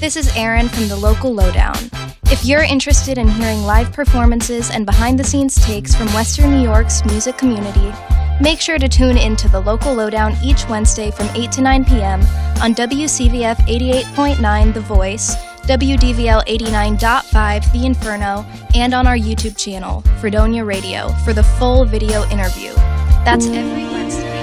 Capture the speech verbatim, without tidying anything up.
This is Erin from the Local Lowdown. If you're interested in hearing live performances and behind-the-scenes takes from Western New York's music community, make sure to tune into the Local Lowdown each Wednesday from eight to nine p.m. on W C V F eighty-eight point nine The Voice, W D V L eighty-nine point five The Inferno, and on our YouTube channel, Fredonia Radio, for the full video interview. That's every Wednesday.